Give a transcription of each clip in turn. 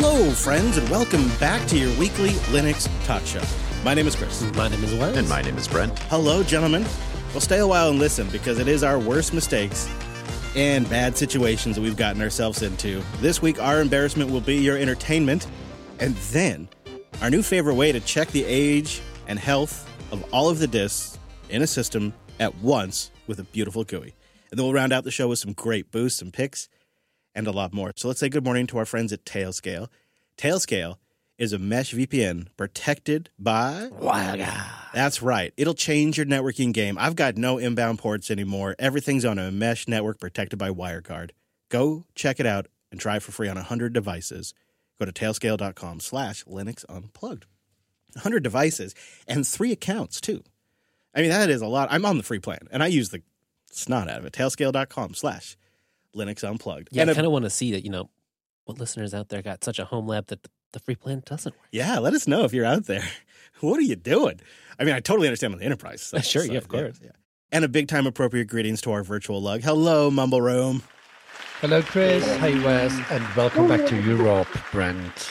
Hello, friends, and welcome back to your weekly Linux Talk Show. My name is Chris. My name is Wes. And my name is Brent. Hello, gentlemen. Well, stay a while and listen, because it is our worst mistakes and bad situations that we've gotten ourselves into. This week, our embarrassment will be your entertainment, and then our new favorite way to check the age and health of all of the disks in a system at once with a beautiful GUI. And then we'll round out the show with some great boosts and picks and a lot more. So let's say good morning to our friends at Tailscale. Tailscale is a mesh VPN protected by WireGuard. That's right. It'll change your networking game. I've got no inbound ports anymore. Everything's on a mesh network protected by WireGuard. Go check it out and try it for free on 100 devices. Go to tailscale.com/Linux Unplugged. 100 devices and 3 accounts, too. I mean, that is a lot. I'm on the free plan, and I use the snot out of it. Tailscale.com/Linux Unplugged. Yeah, I kind of want to see that, what listeners out there got such a home lab that the free plan doesn't work. Yeah, let us know if you're out there. What are you doing? I mean, I totally understand on the enterprise side. Sure, yeah, of course. Yeah. And a big-time appropriate greetings to our virtual lug. Hello, Mumble Room. Hello, Chris. Hey, Wes. And welcome back to Europe, Brent.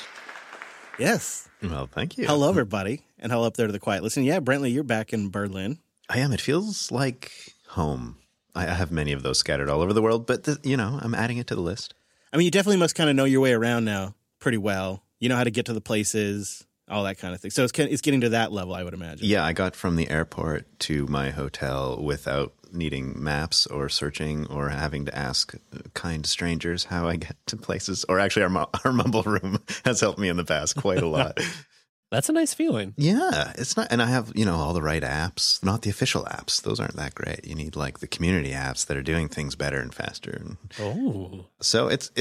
Yes. Well, thank you. Hello, everybody. And hello up there to the quiet listen. Yeah, Brentley, you're back in Berlin. I am. It feels like home. I have many of those scattered all over the world, but, I'm adding it to the list. I mean, you definitely must kind of know your way around now pretty well. You know how to get to the places, all that kind of thing. So it's getting to that level, I would imagine. Yeah, I got from the airport to my hotel without needing maps or searching or having to ask kind strangers how I get to places. Or actually, our Mumble Room has helped me in the past quite a lot. That's a nice feeling. Yeah, it's not, and I have, all the right apps, not the official apps. Those aren't that great. You need like the community apps that are doing things better and faster. Oh. So it's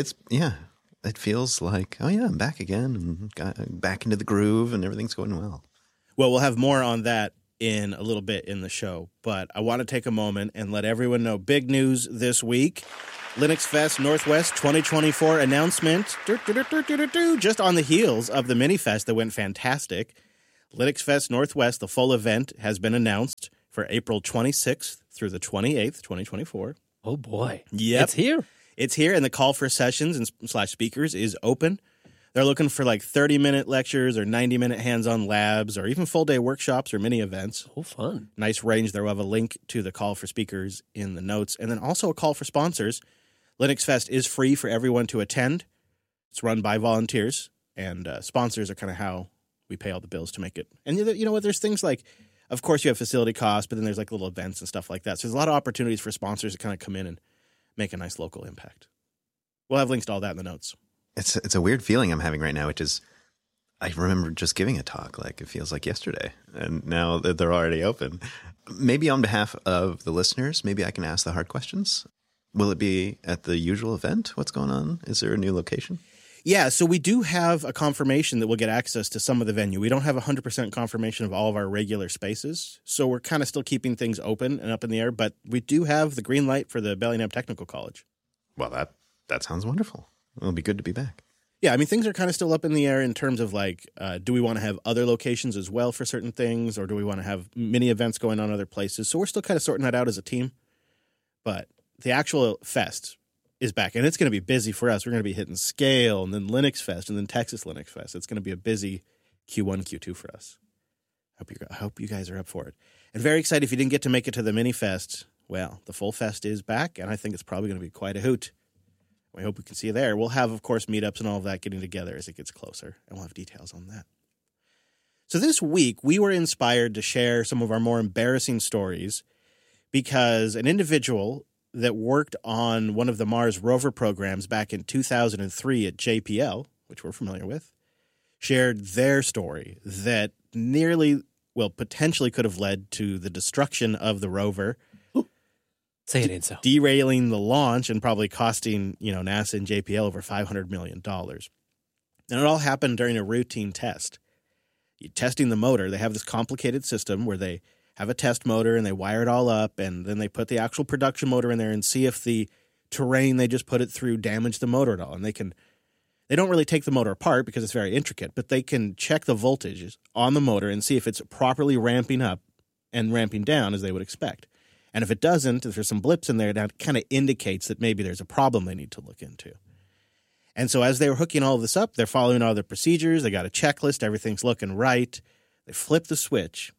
it feels like, oh yeah, I'm back again and got back into the groove and everything's going well. Well, we'll have more on that in a little bit in the show, but I want to take a moment and let everyone know big news this week. Linux Fest Northwest 2024 announcement, just on the heels of the mini fest that went fantastic. Linux Fest Northwest, the full event, has been announced for April 26th through the 28th, 2024. Oh, boy. Yep. It's here. It's here, and the call for sessions and / speakers is open. They're looking for like 30-minute lectures or 90-minute hands-on labs or even full-day workshops or mini events. Oh, fun. Nice range there. We'll have a link to the call for speakers in the notes, and then also a call for sponsors. Linux Fest is free for everyone to attend. It's run by volunteers, and sponsors are kind of how we pay all the bills to make it. And you know what? There's things like, of course, you have facility costs, but then there's like little events and stuff like that. So there's a lot of opportunities for sponsors to kind of come in and make a nice local impact. We'll have links to all that in the notes. It's a weird feeling I'm having right now, which is I remember just giving a talk like it feels like yesterday, and now that they're already open. Maybe on behalf of the listeners, maybe I can ask the hard questions. Will it be at the usual event? What's going on? Is there a new location? Yeah, so we do have a confirmation that we'll get access to some of the venue. We don't have 100% confirmation of all of our regular spaces, so we're kind of still keeping things open and up in the air, but we do have the green light for the Bellingham Technical College. Well, that sounds wonderful. It'll be good to be back. Yeah, I mean, things are kind of still up in the air in terms of like, do we want to have other locations as well for certain things, or do we want to have mini events going on other places? So we're still kind of sorting that out as a team, but the actual fest is back, and it's going to be busy for us. We're going to be hitting Scale, and then Linux Fest, and then Texas Linux Fest. It's going to be a busy Q1, Q2 for us. I hope you guys are up for it. And very excited if you didn't get to make it to the mini fest. Well, the full fest is back, and I think it's probably going to be quite a hoot. We hope we can see you there. We'll have, of course, meetups and all of that getting together as it gets closer, and we'll have details on that. So this week, we were inspired to share some of our more embarrassing stories because an individual that worked on one of the Mars rover programs back in 2003 at JPL, which we're familiar with, shared their story that potentially could have led to the destruction of the rover. Say it ain't so. Derailing the launch and probably costing, NASA and JPL over $500 million. And it all happened during a routine test. You're testing the motor. They have this complicated system where they have a test motor and they wire it all up, and then they put the actual production motor in there and see if the terrain they just put it through damaged the motor at all. And they don't really take the motor apart because it's very intricate, but they can check the voltages on the motor and see if it's properly ramping up and ramping down as they would expect. And if it doesn't, if there's some blips in there, that kind of indicates that maybe there's a problem they need to look into. And so as they were hooking all of this up, they're following all the procedures. They got a checklist. Everything's looking right. They flip the switch,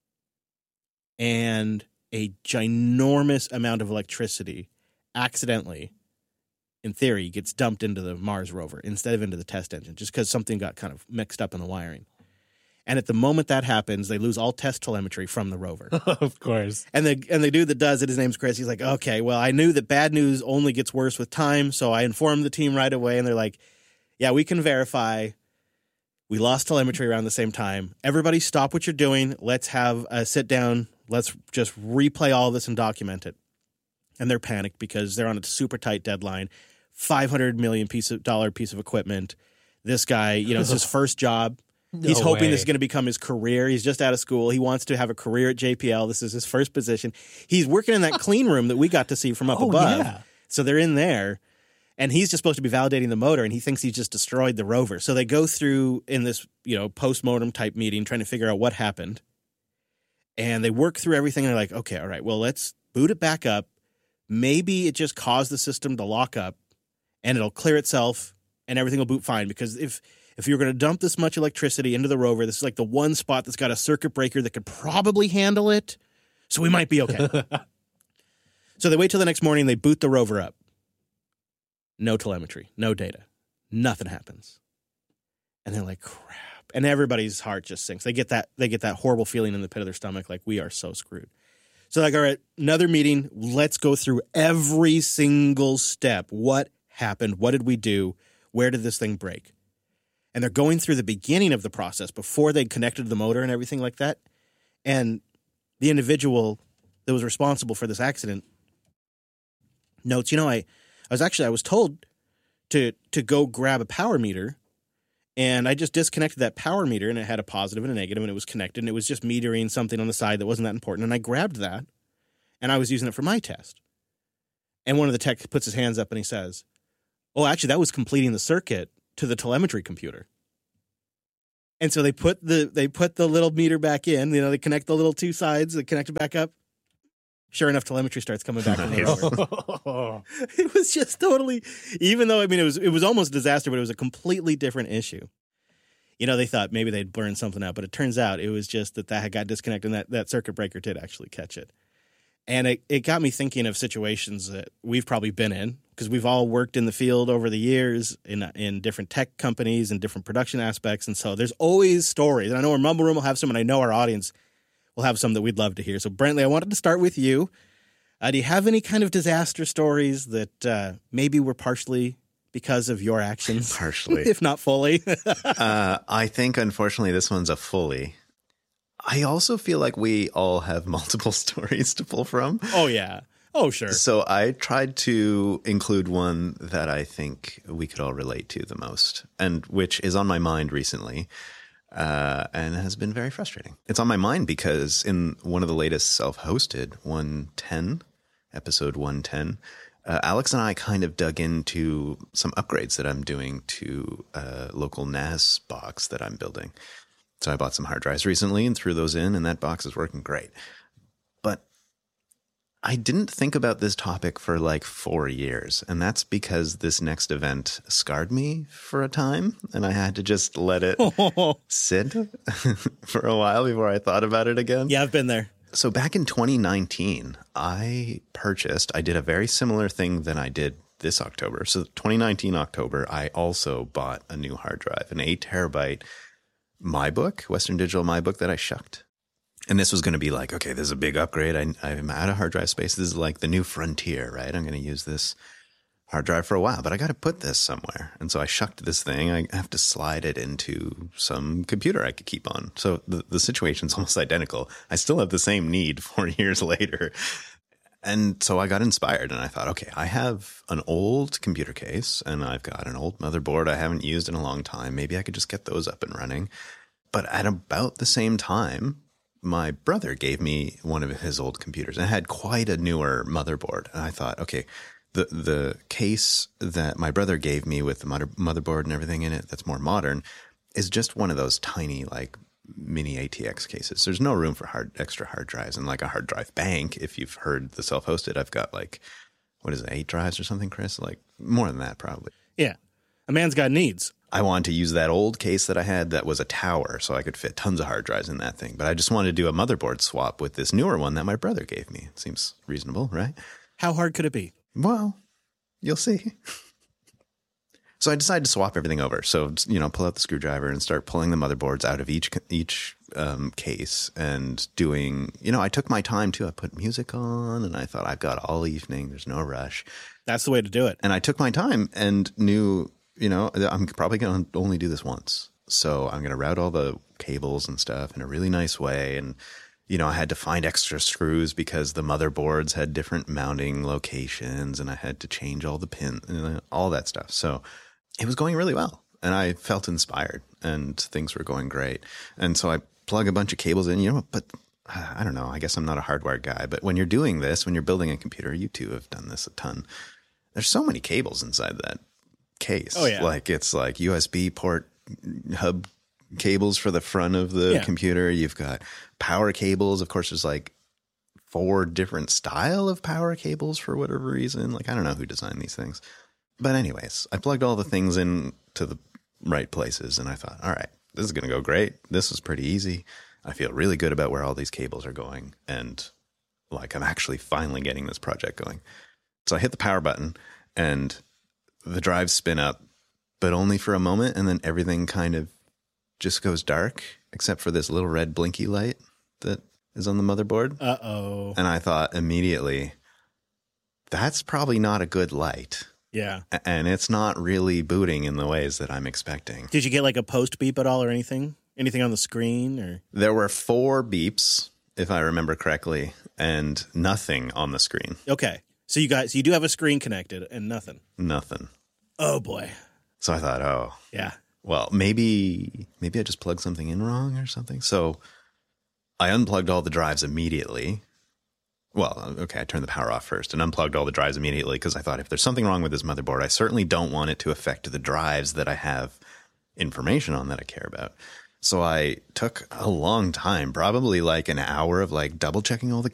and a ginormous amount of electricity accidentally, in theory, gets dumped into the Mars rover instead of into the test engine, just because something got kind of mixed up in the wiring. And at the moment that happens, they lose all test telemetry from the rover. Of course. And the dude that does it, his name's Chris. He's like, okay, well, I knew that bad news only gets worse with time, so I informed the team right away. And they're like, yeah, we can verify. We lost telemetry around the same time. Everybody stop what you're doing. Let's have a sit down. Let's just replay all this and document it. And they're panicked because they're on a super tight deadline. $500 million piece of equipment. This guy, it's his first job. He's hoping this is going to become his career. He's just out of school. He wants to have a career at JPL. This is his first position. He's working in that clean room that we got to see from up above. Yeah. So they're in there, and he's just supposed to be validating the motor, and he thinks he's just destroyed the rover. So they go through in this, post-mortem type meeting trying to figure out what happened. And they work through everything, and they're like, okay, all right, well, let's boot it back up. Maybe it just caused the system to lock up, and it'll clear itself, and everything will boot fine. Because if you're going to dump this much electricity into the rover, this is like the one spot that's got a circuit breaker that could probably handle it. So we might be okay. So they wait till the next morning. They boot the rover up. No telemetry, no data. Nothing happens. And they're like, crap. And everybody's heart just sinks. They get that horrible feeling in the pit of their stomach, like we are so screwed. So like, all right, another meeting. Let's go through every single step. What happened? What did we do? Where did this thing break? And they're going through the beginning of the process before they connected the motor and everything like that. And the individual that was responsible for this accident notes, I was told to go grab a power meter, and I just disconnected that power meter, and it had a positive and a negative, and it was connected, and it was just metering something on the side that wasn't that important. And I grabbed that, and I was using it for my test. And one of the techs puts his hands up and he says, oh, actually, that was completing the circuit to the telemetry computer. And so they put the little meter back in, they connect the little two sides, they connect it back up. Sure enough, telemetry starts coming back. It was just totally, even though, it was almost a disaster, but it was a completely different issue. They thought maybe they'd burned something out, but it turns out it was just that had got disconnected, and that circuit breaker did actually catch it. And it got me thinking of situations that we've probably been in, because we've all worked in the field over the years in different tech companies and different production aspects. And so there's always stories. And I know our Mumble Room will have some, and I know our audience will have some that we'd love to hear. So Brantley, I wanted to start with you. Do you have any kind of disaster stories that maybe were partially because of your actions? Partially. If not fully. I think, unfortunately, this one's a fully. I also feel like we all have multiple stories to pull from. Oh, yeah. Oh, sure. So I tried to include one that I think we could all relate to the most, and which is on my mind recently, and has been very frustrating. It's on my mind because in one of the latest self-hosted, 110, episode 110, Alex and I kind of dug into some upgrades that I'm doing to a local NAS box that I'm building. So I bought some hard drives recently and threw those in, and that box is working great. But I didn't think about this topic for like 4 years, and that's because this next event scarred me for a time, and I had to just let it sit for a while before I thought about it again. Yeah, I've been there. So back in 2019, I did a very similar thing than I did this October. So 2019 October, I also bought a new hard drive, an 8 terabyte MyBook, Western Digital MyBook that I shucked. And this was going to be like, okay, this is a big upgrade. I'm out of hard drive space. This is like the new frontier, right? I'm going to use this hard drive for a while, but I got to put this somewhere. And so I shucked this thing. I have to slide it into some computer I could keep on. So the situation's almost identical. I still have the same need 4 years later. And so I got inspired and I thought, okay, I have an old computer case and I've got an old motherboard I haven't used in a long time. Maybe I could just get those up and running. But at about the same time, my brother gave me one of his old computers and it had quite a newer motherboard. And I thought, okay, the case that my brother gave me with the motherboard and everything in it that's more modern is just one of those tiny, like, mini ATX cases. There's no room for extra hard drives, and like a hard drive bank. If you've heard the self-hosted, I've got like, what is it, 8 drives or something, Chris? Like more than that, probably. Yeah. A man's got needs. I wanted to use that old case that I had that was a tower, so I could fit tons of hard drives in that thing. But I just wanted to do a motherboard swap with this newer one that my brother gave me. It seems reasonable, right? How hard could it be? Well, you'll see. So I decided to swap everything over. So, pull out the screwdriver and start pulling the motherboards out of each case and doing, I took my time too. I put music on and I thought I've got all evening. There's no rush. That's the way to do it. And I took my time and knew, I'm probably going to only do this once. So I'm going to route all the cables and stuff in a really nice way. And, I had to find extra screws because the motherboards had different mounting locations and I had to change all the pins, all that stuff. So it was going really well and I felt inspired and things were going great. And so I plug a bunch of cables in, but I don't know. I guess I'm not a hardwired guy, but when you're doing this, when you're building a computer, you two have done this a ton. There's so many cables inside that case. Oh, yeah. It's like USB port hub cables for the front of the computer. You've got power cables. Of course, there's like 4 different style of power cables for whatever reason. I don't know who designed these things. But anyways, I plugged all the things in to the right places and I thought, all right, this is going to go great. This is pretty easy. I feel really good about where all these cables are going. And I'm actually finally getting this project going. So I hit the power button and the drives spin up, but only for a moment. And then everything kind of just goes dark, except for this little red blinky light that is on the motherboard. Uh-oh. And I thought immediately, that's probably not a good light. Yeah. And it's not really booting in the ways that I'm expecting. Did you get a post beep at all or anything? Anything on the screen or? There were 4 beeps, if I remember correctly, and nothing on the screen. Okay. So you do have a screen connected and nothing. Nothing. Oh boy. So I thought, oh. Yeah. Well, maybe I just plugged something in wrong or something. So I unplugged all the drives immediately. Well, okay, I turned the power off first and unplugged all the drives immediately because I thought if there's something wrong with this motherboard, I certainly don't want it to affect the drives that I have information on that I care about. So I took a long time, probably an hour of double checking all the